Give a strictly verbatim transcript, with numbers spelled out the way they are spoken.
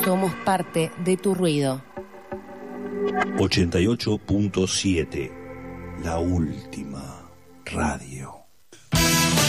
Somos parte de tu ruido. ochenta y ocho punto siete, la última radio.